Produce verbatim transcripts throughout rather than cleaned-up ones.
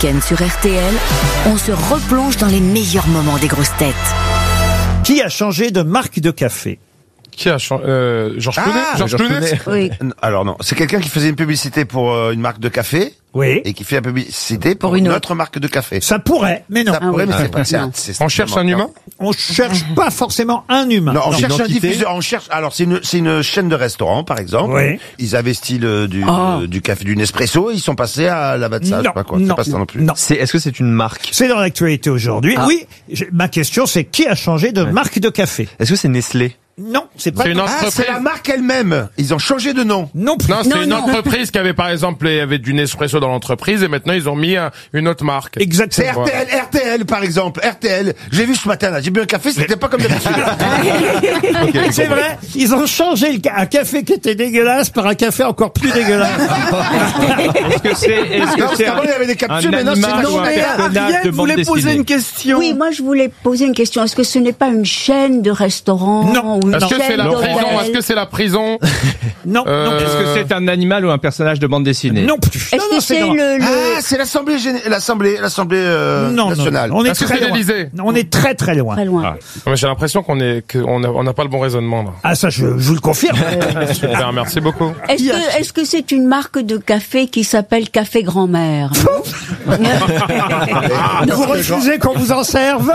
week-end sur R T L, on se replonge dans les meilleurs moments des grosses têtes. Qui a changé de marque de café? Qui a changé euh, Georges Clooney Ah, Georges Clooney Oui. Alors non, c'est quelqu'un qui faisait une publicité pour euh, une marque de café Oui. et qui fait la publicité pour, Pour une une autre. autre marque de café. Ça pourrait, mais non. Ça pourrait, oui. mais c'est pas c'est- Non. c'est- On cherche un humain On cherche pas forcément un humain. Non, on Non. cherche un Identité. diffuseur. On cherche. Alors c'est une c'est une chaîne de restaurants par exemple. Oui. Ils investissent le, du Oh. euh, du café du Nespresso. Ils sont passés à la Vatsa. Je sais pas quoi. non, C'est pas ça non plus. non. C'est, est-ce que c'est une marque? C'est dans l'actualité aujourd'hui. Ah. Oui, j'ai- ma question c'est qui a changé de marque de café? Est-ce que c'est Nestlé? Non, c'est pas C'est une Ah, entreprise. c'est la marque elle-même. Ils ont changé de nom. non plus. Non, c'est Non, une non. entreprise qui avait par exemple il y avait du Nespresso dans l'entreprise et maintenant ils ont mis un- une autre marque. C'est Exactement. R T L, R T L par exemple. R T L. J'ai vu ce matin là. J'ai bu un café. C'était pas comme d'habitude. C'est vrai, ils ont changé le ca- un café qui était dégueulasse par un café encore plus dégueulasse. Est-ce que c'est, est-ce Non, que parce c'est qu'avant, il y avait des un capsules, maintenant, c'est animal ou un machine. personnage de bande dessinée? question. Oui, moi je voulais poser une question. Est-ce que ce n'est pas une chaîne de restaurants Non. ou une Est-ce que c'est chaîne la d'hôtels? prison Est-ce que c'est la prison Non, Euh, non, Est-ce que c'est un animal ou un personnage de bande dessinée? non plus. Est-ce Non, que non, c'est dans- le, le- Ah, c'est l'Assemblée, gén- l'Assemblée, l'Assemblée euh, Non, non, nationale. on est Est-ce que très c'est loin. l'Élysée On est très très loin. très loin? Ouais, mais j'ai l'impression qu'on est qu'on a- on n'a pas le bon raisonnement là. Ah ça, je, je vous le confirme. Super, merci beaucoup. Est-ce que est-ce que c'est une marque de café qui s'appelle Café Grand-Mère? Vous refusez qu'on vous en serve?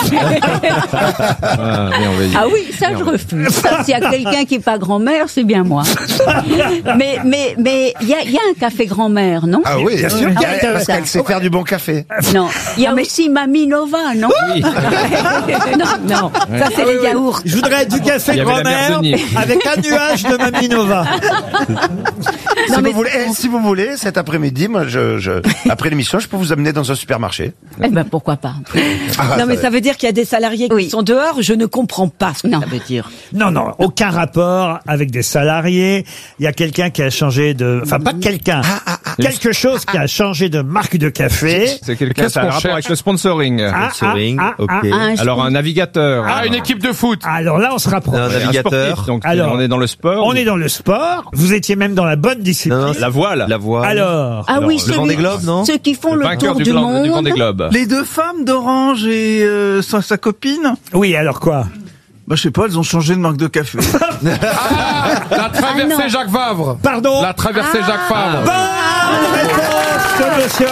Ah, merveilleux. Ah oui, ça je refuse. Ça, s'il y a quelqu'un qui n'est pas grand-mère, c'est bien moi. mais mais mais il y a il y a un Café Grand-mère, non? Ah oui, Bien sûr Ah, qu'il y a- parce qu'elle sait faire du bon café. Non, il y a aussi Mamie Nova, non? non, non, ça c'est les yaourts. Je voudrais du café Il y avait la grand-mère Merdonier. avec un nuage de Mamie Nova. Si, mais vous voulez, eh, si vous voulez, cet après-midi, moi, je, je, après l'émission, je peux vous amener dans un supermarché. Eh ben pourquoi pas? Ah, Non, mais ça- ça veut dire qu'il y a des salariés qui Oui. sont dehors. Je ne comprends pas ce que Non. ça veut dire. Non, non, aucun rapport avec des salariés. Il y a quelqu'un qui a changé de... Enfin, pas quelqu'un. Quelque chose qui a changé de marque de café. C'est quelqu'un Qu'est-ce qui a un qu'on rapport cherche avec le sponsoring. Ah, Sponsoring, ah, ah, ok. ah, un Alors un navigateur. Ah, une équipe de foot. Alors là, on se rapproche. Un navigateur. Donc Alors, on est dans le sport. On est dans le sport. Vous étiez même dans la bonne discipline. la voile. La voile. Alors, Ah oui, le celui- Vendée Globe, non ceux qui font Le le, vainqueur tour du, du, Glo- monde. du Vendée Globe. Les deux femmes d'Orange et euh, sa, sa copine, oui, alors quoi? bah je sais pas, elles ont changé de marque de café. Ah, la traversée Ah, non. Jacques Vabre. Pardon? La traversée Jacques Vabre. Bonne réponse de Monsieur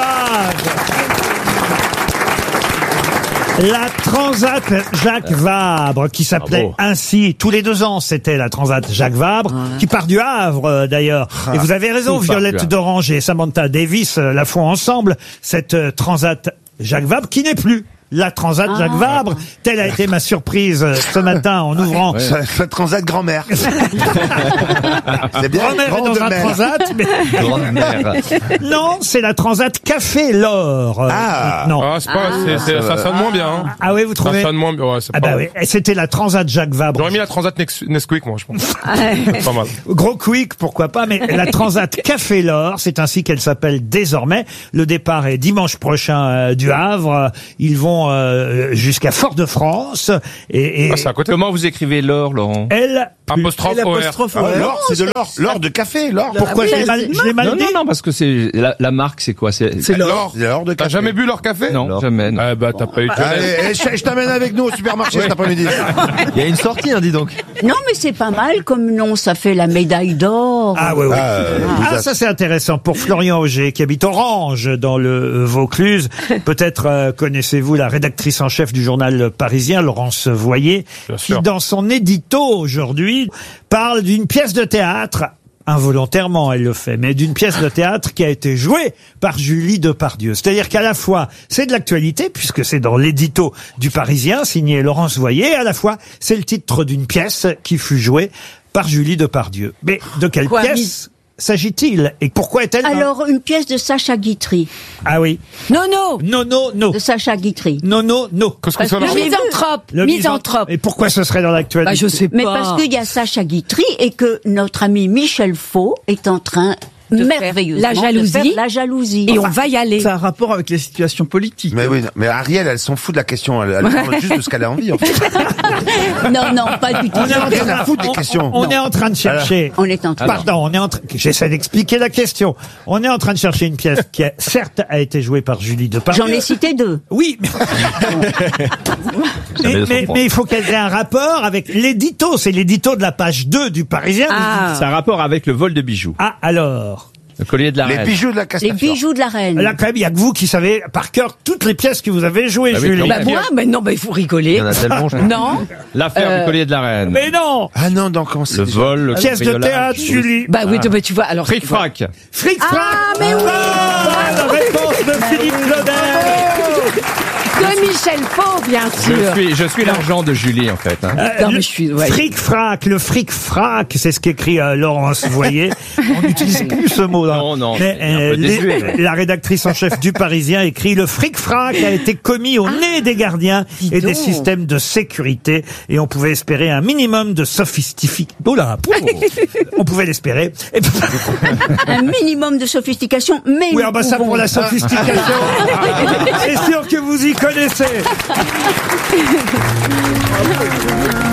Hague. La Transat Jacques Vabre, qui s'appelait Bravo. ainsi, tous les deux ans, c'était la Transat Jacques Vabre, qui part du Havre euh, d'ailleurs. Et vous avez raison, Tout part du Violette Havre. d'Orange et Samantha Davis euh, la font ensemble, cette euh, Transat Jacques Vabre, qui n'est plus la Transat Jacques Vabre. Telle a été ma surprise euh, ce matin en ouvrant. Ça, ça transat grand-mère. C'est bien. Grand-mère est dans un Grande-mère. Transat, mais Grande-mère. non, c'est la Transat Café L'Or. euh, Ah. non. Ah, c'est pas, c'est- c'est- ça sonne moins bien. Hein. Ah oui, vous Ça trouvez? sonne moins bien. Ouais, c'est Ah pas bah mal. oui, et c'était la Transat Jacques Vabre. J'aurais mis la Transat Nex- Nesquik, moi, je pense. C'est pas mal. Gros quick, pourquoi pas, mais la Transat Café L'Or, c'est ainsi qu'elle s'appelle désormais. Le départ est dimanche prochain euh, du Havre. Ils vont euh, jusqu'à Fort-de-France. Et, et Ah, c'est à côté. Comment vous écrivez l'or, Laurent? elle... Apostrophe Et O R. l'apostrophe Ah, O R. l'or, c'est de l'or. L'or de café, l'or. Pourquoi oui, je l'ai mal, c'est- je l'ai mal Non, dit non, non, parce que c'est la, la marque, c'est quoi? C'est C'est l'or. L'or. C'est l'or de T'as café. jamais bu leur café? Non, jamais. non. Ah bah t'as pas eu de jeunesse. Allez, eh, je, je t'amène avec nous au supermarché cet après-midi. Il y a une sortie, hein, dis donc. Non, mais c'est pas mal comme nom, ça fait la médaille d'or. Ah oui, oui. Ah, euh, Ah, vous ça c'est intéressant. Pour Florian Auger, qui habite Orange, dans le euh, Vaucluse, peut-être euh, connaissez-vous la rédactrice en chef du journal parisien, Laurence Voyer, Bien qui sûr. dans son édito aujourd'hui parle d'une pièce de théâtre, involontairement elle le fait, mais d'une pièce de théâtre qui a été jouée par Julie Depardieu. C'est-à-dire qu'à la fois c'est de l'actualité, puisque c'est dans l'édito du Parisien, signé Laurence Voyer, et à la fois c'est le titre d'une pièce qui fut jouée par Julie Depardieu. Mais de quelle Quoi, pièce s'agit-il et pourquoi est-elle dans- Alors, une pièce de Sacha Guitry. Ah oui. Non, non. Non, non, non. De Sacha Guitry. Non, non, non. Qu'est-ce que Parce ça que leur j'ai- Misanthrope. Le Misanthrope. Et pourquoi ce serait dans l'actualité? Bah, je sais pas. Mais parce qu'il y a Sacha Guitry et que notre ami Michel Faux est en train de merveilleusement faire la jalousie. de faire la jalousie. Et on va y aller. Ça a un rapport avec les situations politiques. Mais oui, non, mais Ariel, elle s'en fout de la question. Elle, elle parle juste de ce qu'elle a envie, en fait. Non, non, pas du tout. On est en Rien train, à foutre des on- questions. on- on est en train de chercher. On est en train. Pardon, on est en train. J'essaie d'expliquer la question. On est en train de chercher une pièce qui, a, certes, a été jouée par Julie Depardieu. J'en ai cité deux. Oui, mais, mais, mais- mais il faut qu'elle ait un rapport avec l'édito. C'est l'édito de la page deux du Parisien. Ah. Ça a rapport avec le vol de bijoux. Ah, alors. Le collier de la Les reine. bijoux de la Les Castafiore. bijoux de la reine. Là, quand même, il y a que vous qui savez par cœur toutes les pièces que vous avez jouées, Ah oui, Julie. quand Bah même. moi, mais non, bah il faut rigoler. Il y en a tellement, je Non. L'affaire Euh, du collier de la reine. Mais non! Ah non, donc comment c'est Le déjà vol, le Pièce de cambriolage. théâtre, Julie. Bah oui, bah, tu vois, alors. Fric-frac. Fric Frac. Ah, mais oui. Bonne réponse de Philippe Claudel. De Michel Faux, bien Je sûr. suis, je suis l'argent de Julie, en fait. hein. Euh, Non, mais le je suis- ouais. Fric-frac, le fric-frac, c'est ce qu'écrit euh, Laurence Voyer. On n'utilise plus ce mot. là. Non, non, Mais, c'est un peu les- désuet. la rédactrice en chef du Parisien écrit le fric-frac a été commis au nez des gardiens et des donc. systèmes de sécurité et on pouvait espérer un minimum de sophistication. Oh là, pouh. On pouvait l'espérer. Et puis- Un minimum de sophistication, mais oui, nous ah bah ça pouvons- pour la sophistication. C'est sûr que vous y connaissez.